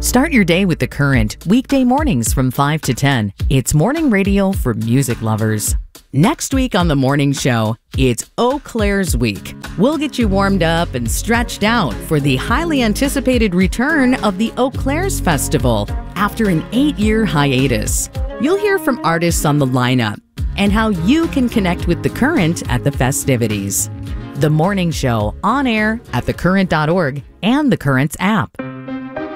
Start your day with The Current, weekday mornings from 5 to 10. It's morning radio for music lovers. Next week on The Morning Show, it's Eau Claire's Week. We'll get you warmed up and stretched out for the highly anticipated return of the Eau Claire's Festival after an 8-year hiatus. You'll hear from artists on the lineup and how you can connect with The Current at the festivities. The Morning Show, on air at thecurrent.org and The Current's app.